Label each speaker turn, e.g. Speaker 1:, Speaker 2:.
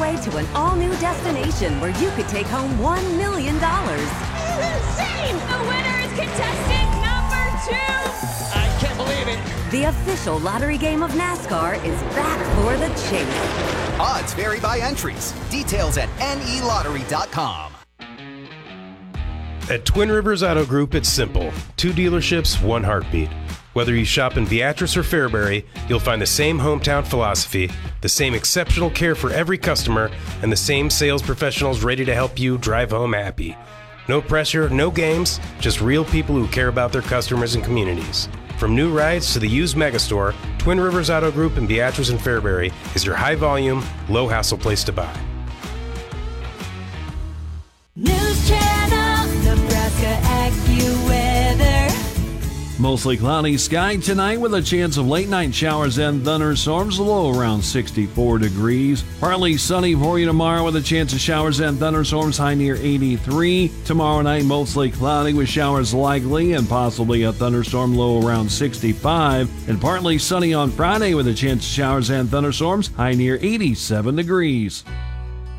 Speaker 1: way to an all-new destination where you could take home $1 million.
Speaker 2: This is insane! The winner is contestant number 2!
Speaker 3: I can't believe it.
Speaker 1: The official lottery game of NASCAR is back for the chase.
Speaker 4: Odds vary by entries. Details at nelottery.com.
Speaker 5: At Twin Rivers Auto Group, it's simple. 2 dealerships, 1 heartbeat. Whether you shop in Beatrice or Fairbury, you'll find the same hometown philosophy, the same exceptional care for every customer, and the same sales professionals ready to help you drive home happy. No pressure, no games, just real people who care about their customers and communities. From new rides to the used megastore, Twin Rivers Auto Group in Beatrice and Fairbury is your high-volume, low-hassle place to buy.
Speaker 2: News Channel, Nebraska AccuWeather.
Speaker 6: Mostly cloudy sky tonight with a chance of late night showers and thunderstorms, low around 64 degrees. Partly sunny for you tomorrow with a chance of showers and thunderstorms, high near 83. Tomorrow night mostly cloudy with showers likely and possibly a thunderstorm, low around 65. And partly sunny on Friday with a chance of showers and thunderstorms, high near 87 degrees.